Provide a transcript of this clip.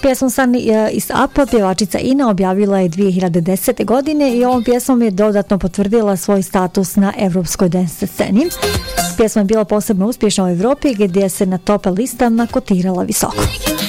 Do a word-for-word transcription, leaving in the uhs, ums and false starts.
Pjesmu Sun is Up pjevačica Ina objavila je dvije hiljade desete. godine i ovom pjesmom je dodatno potvrdila svoj status na evropskoj dance sceni. Pjesma je bila posebno uspješna u Evropi gdje se na top listama kotirala visoko.